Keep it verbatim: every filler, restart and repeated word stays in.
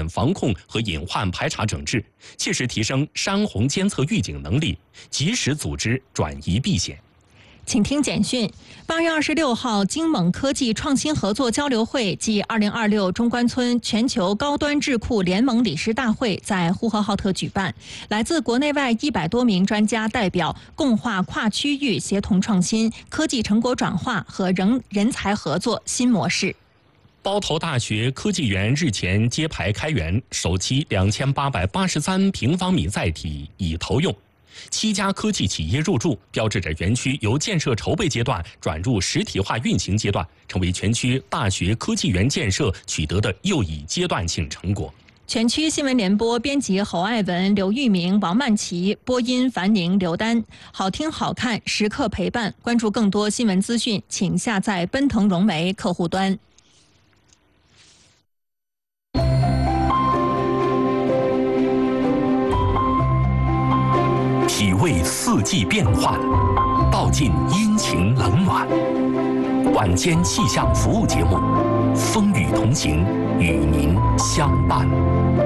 防控和隐患排查整治，切实提升山洪监测预警能力，及时组织转移避险。 请听简讯。八月二十六号，京蒙科技创新合作交流会暨二零二六中关村全球高端智库联盟理事大会在呼和浩特举办，来自国内外一百多名专家代表共话跨区域协同创新、科技成果转化和人人才合作新模式。 包头大学科技园日前揭牌开园，首期两千八百八十三平方米载体已投用。七家科技企业入驻，标志着园区由建设筹备阶段转入实体化运行阶段，成为全区大学科技园建设取得的又一阶段性成果。 全区新闻联播编辑侯爱文、刘玉明、王曼琪，播音樊宁、刘丹。好听好看，时刻陪伴。关注更多新闻资讯，请下载奔腾融媒客户端。 体味四季变幻，道尽阴晴冷暖。晚间气象服务节目，风雨同行，与您相伴。